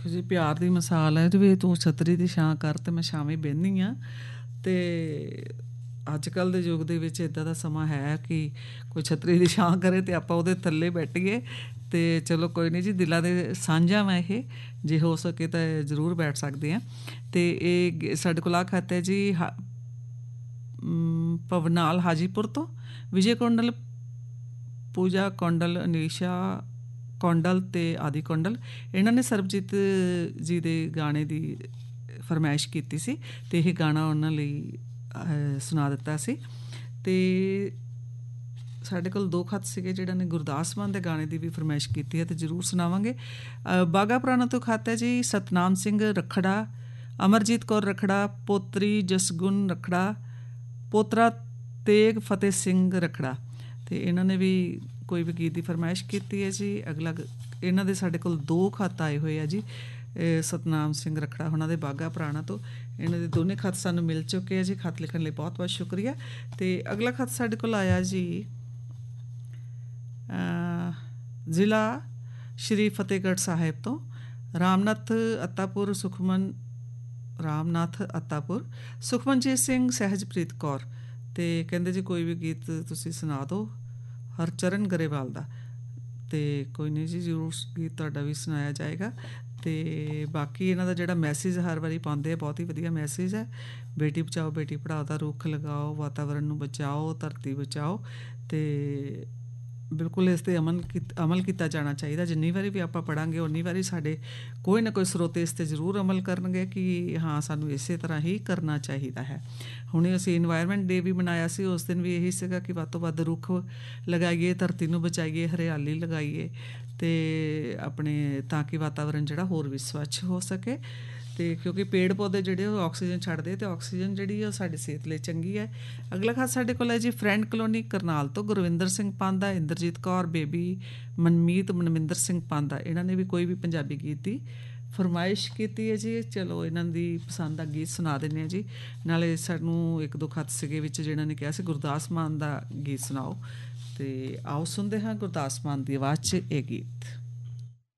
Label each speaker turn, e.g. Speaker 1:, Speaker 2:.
Speaker 1: ਦੇਖੋ ਜੀ, ਪਿਆਰ ਦੀ ਮਿਸਾਲ ਹੈ ਵੀ ਤੂੰ ਛਤਰੀ ਦੀ ਛਾਂ ਕਰ ਤੇ ਮੈਂ ਛਾਵੇਂ ਬਹਿੰਦੀ ਹਾਂ। ਅਤੇ ਅੱਜ ਕੱਲ੍ਹ ਦੇ ਯੁੱਗ ਦੇ ਵਿੱਚ ਇੱਦਾਂ ਦਾ ਸਮਾਂ ਹੈ ਕਿ ਕੋਈ ਛਤਰੀ ਦੀ ਛਾਂ ਕਰੇ ਅਤੇ ਆਪਾਂ ਉਹਦੇ ਥੱਲੇ ਬੈਠੀਏ। ਅਤੇ ਚਲੋ ਕੋਈ ਨਹੀਂ ਜੀ, ਦਿਲਾਂ ਦੇ ਸਾਂਝਾਂ ਵਾ ਇਹ, ਜੇ ਹੋ ਸਕੇ ਤਾਂ ਜ਼ਰੂਰ ਬੈਠ ਸਕਦੇ ਹਾਂ। ਅਤੇ ਇਹ ਸਾਡੇ ਕੋਲ ਆ ਖਤ ਹੈ ਜੀ ਭਵਨਾਲ ਹਾਜੀਪੁਰ ਤੋਂ, ਵਿਜੇ ਕੌਂਡਲ, ਪੂਜਾ ਕੌਂਡਲ, ਅਨੀਸ਼ਾ ਕੌਂਡਲ ਅਤੇ ਆਦਿ ਕੌਂਡਲ। ਇਹਨਾਂ ਨੇ ਸਰਬਜੀਤ ਜੀ ਦੇ ਗਾਣੇ ਦੀ ਫਰਮਾਇਸ਼ ਕੀਤੀ ਸੀ ਅਤੇ ਇਹ ਗਾਣਾ ਉਹਨਾਂ ਲਈ ਸੁਣਾ ਦਿੱਤਾ ਸੀ। ਅਤੇ ਸਾਡੇ ਕੋਲ 2 ਖੱਤ ਸੀਗੇ ਜਿਹੜਾ ਨੇ ਗੁਰਦਾਸ ਮਾਨ ਦੇ ਗਾਣੇ ਦੀ ਵੀ ਫਰਮਾਇਸ਼ ਕੀਤੀ ਹੈ ਅਤੇ ਜ਼ਰੂਰ ਸੁਣਾਵਾਂਗੇ। ਬਾਘਾ ਪੁਰਾਣਾ ਤੋਂ ਖੱਤ ਹੈ ਜੀ ਸਤਨਾਮ ਸਿੰਘ ਰਖੜਾ, ਅਮਰਜੀਤ ਕੌਰ ਰਖੜਾ, ਪੋਤਰੀ ਜਸਗੁਣ ਰਖੜਾ, ਪੋਤਰਾ ਤੇਗ ਫਤਿਹ ਸਿੰਘ ਰਖੜਾ। ਅਤੇ ਇਹਨਾਂ ਨੇ ਵੀ ਕੋਈ ਵੀ ਗੀਤ ਦੀ ਫਰਮਾਇਸ਼ ਕੀਤੀ ਹੈ ਜੀ। ਅਗਲਾ ਇਹਨਾਂ ਦੇ ਸਾਡੇ ਕੋਲ 2 ਖੱਤ ਆਏ ਹੋਏ ਆ ਜੀ, ਸਤਨਾਮ ਸਿੰਘ ਰਖੜਾ ਉਹਨਾਂ ਦੇ ਬਾਘਾ ਪੁਰਾਣਾ ਤੋਂ। ਇਹਨਾਂ ਦੇ ਦੋਨੇ ਖੱਤ ਸਾਨੂੰ ਮਿਲ ਚੁੱਕੇ ਆ ਜੀ। ਖੱਤ ਲਿਖਣ ਲਈ ਬਹੁਤ ਬਹੁਤ ਸ਼ੁਕਰੀਆ। ਅਤੇ ਅਗਲਾ ਖੱਤ ਸਾਡੇ ਕੋਲ ਆਇਆ ਜੀ ਜ਼ਿਲ੍ਹਾ ਸ਼੍ਰੀ ਫਤਿਹਗੜ੍ਹ ਸਾਹਿਬ ਤੋਂ ਰਾਮਨਾਥ ਅੱਤਾਪੁਰ, ਰਾਮਨਾਥ ਅੱਤਾਪੁਰ, ਸੁਖਮਨਜੀਤ ਸਿੰਘ, ਸਹਿਜਪ੍ਰੀਤ ਕੌਰ। ਅਤੇ ਕਹਿੰਦੇ ਜੀ ਕੋਈ ਵੀ ਗੀਤ ਤੁਸੀਂ ਸੁਣਾ ਦਿਓ ਹਰਚਰਨ ਗਰੇਵਾਲ ਦਾ। ਅਤੇ ਕੋਈ ਨਹੀਂ ਜੀ, ਜ਼ਰੂਰ ਗੀਤ ਤੁਹਾਡਾ ਵੀ ਸੁਣਾਇਆ ਜਾਏਗਾ। ਅਤੇ ਬਾਕੀ ਇਹਨਾਂ ਦਾ ਜਿਹੜਾ ਮੈਸੇਜ ਹਰ ਵਾਰੀ ਪਾਉਂਦੇ ਆ, ਬਹੁਤ ਹੀ ਵਧੀਆ ਮੈਸੇਜ ਹੈ। ਬੇਟੀ ਬਚਾਓ ਬੇਟੀ ਪੜ੍ਹਾਓ ਦਾ ਰੁੱਖ ਲਗਾਓ, ਵਾਤਾਵਰਨ ਨੂੰ ਬਚਾਓ, ਧਰਤੀ ਬਚਾਓ। ਅਤੇ ਬਿਲਕੁਲ ਇਸ 'ਤੇ ਅਮਲ ਕੀਤਾ ਜਾਣਾ ਚਾਹੀਦਾ। ਜਿੰਨੀ ਵਾਰੀ ਵੀ ਆਪਾਂ ਪੜ੍ਹਾਂਗੇ ਉਨੀ ਵਾਰੀ ਸਾਡੇ ਕੋਈ ਨਾ ਕੋਈ ਸਰੋਤੇ ਇਸ 'ਤੇ ਜ਼ਰੂਰ ਅਮਲ ਕਰਨਗੇ ਕਿ ਹਾਂ ਸਾਨੂੰ ਇਸੇ ਤਰ੍ਹਾਂ ਹੀ ਕਰਨਾ ਚਾਹੀਦਾ ਹੈ। ਹੁਣੇ ਅਸੀਂ ਇਨਵਾਇਰਮੈਂਟ ਡੇ ਵੀ ਮਨਾਇਆ ਸੀ, ਉਸ ਦਿਨ ਵੀ ਇਹੀ ਸੀਗਾ ਕਿ ਵੱਧ ਤੋਂ ਵੱਧ ਰੁੱਖ ਲਗਾਈਏ, ਧਰਤੀ ਨੂੰ ਬਚਾਈਏ, ਹਰਿਆਲੀ ਲਗਾਈਏ ਅਤੇ ਆਪਣੇ ਤਾਂ ਕਿ ਵਾਤਾਵਰਨ ਜਿਹੜਾ ਹੋਰ ਵੀ ਸਵੱਛ ਹੋ ਸਕੇ। ਅਤੇ ਕਿਉਂਕਿ ਪੇੜ ਪੌਦੇ ਜਿਹੜੇ ਉਹ ਆਕਸੀਜਨ ਛੱਡਦੇ ਅਤੇ ਆਕਸੀਜਨ ਜਿਹੜੀ ਉਹ ਸਾਡੀ ਸਿਹਤ ਲਈ ਚੰਗੀ ਹੈ। ਅਗਲਾ ਖਾਸ ਸਾਡੇ ਕੋਲ ਹੈ ਜੀ ਫਰੈਂਡ ਕਲੋਨੀ ਕਰਨਾਲ ਤੋਂ ਗੁਰਵਿੰਦਰ ਸਿੰਘ ਪਾਂਦਾ, ਇੰਦਰਜੀਤ ਕੌਰ, ਬੇਬੀ ਮਨਮੀਤ, ਮਨਵਿੰਦਰ ਸਿੰਘ ਪਾਂਦਾ। ਇਹਨਾਂ ਨੇ ਵੀ ਕੋਈ ਵੀ ਪੰਜਾਬੀ ਗੀਤ ਦੀ ਫਰਮਾਇਸ਼ ਕੀਤੀ ਹੈ ਜੀ। ਚਲੋ ਇਹਨਾਂ ਦੀ ਪਸੰਦ ਦਾ ਗੀਤ ਸੁਣਾ ਦਿੰਦੇ ਹਾਂ ਜੀ। ਨਾਲੇ ਸਾਨੂੰ 1-2 ਖੱਤ ਸੀਗੇ ਵਿੱਚ ਜਿਹਨਾਂ ਨੇ ਕਿਹਾ ਸੀ ਗੁਰਦਾਸ ਮਾਨ ਦਾ ਗੀਤ ਸੁਣਾਓ। ਅਤੇ ਆਓ ਸੁਣਦੇ ਹਾਂ ਗੁਰਦਾਸ ਮਾਨ ਦੀ ਆਵਾਜ਼ 'ਚ ਇਹ ਗੀਤ।